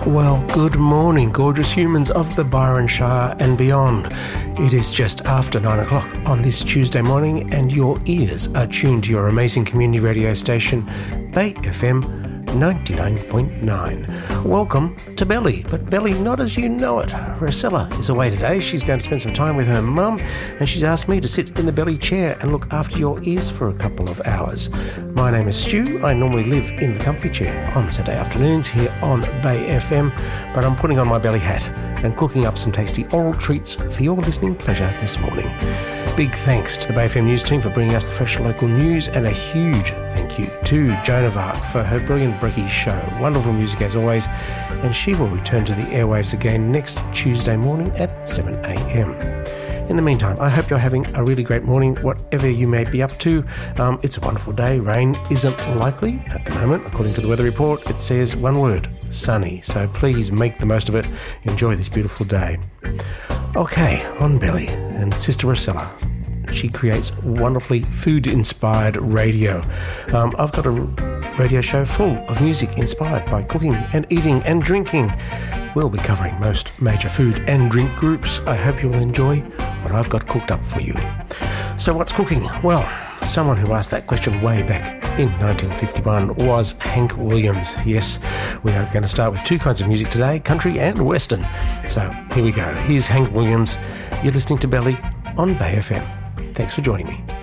Well, good morning, gorgeous humans of the Byron Shire and beyond. It is just after 9 o'clock on this Tuesday morning, and your ears are tuned to your amazing community radio station, Bay FM 99.9. Welcome to Belly, but Belly not as you know it. Rosella is away today. She's going to spend some time with her mum, and she's asked me to sit in the Belly chair and look after your ears for a couple of hours. My name is Stu. I normally live in the comfy chair on Saturday afternoons here on Bay FM, but I'm putting on my Belly hat and cooking up some tasty oral treats for your listening pleasure this morning. Big thanks to the Bay FM News team for bringing us the fresh local news, and a huge thank you to Joan of Arc for her brilliant Brekkie show. Wonderful music as always, and she will return to the airwaves again next Tuesday morning at 7 a.m. In the meantime, I hope you're having a really great morning, whatever you may be up to. It's a wonderful day. Rain isn't likely at the moment. According to the weather report, it says one word, sunny. So please make the most of it. Enjoy this beautiful day. Okay, on Belly and Sister Rosella. She creates wonderfully food-inspired radio. I've got a radio show full of music inspired by cooking and eating and drinking. We'll be covering most major food and drink groups. I hope you will enjoy what I've got cooked up for you. So what's cooking? Well, someone who asked that question way back in 1951 was Hank Williams. Yes, we are going to start with two kinds of music today, country and western. So here we go. Here's Hank Williams. You're listening to Belly on Bay FM. Thanks for joining me.